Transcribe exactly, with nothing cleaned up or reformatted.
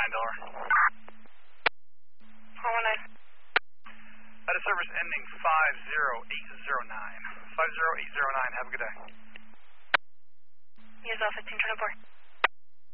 nine, Delaware. four one nine. At a service ending five zero eight zero nine. five zero eight zero nine, have a good day. Use all fifteen twenty-four.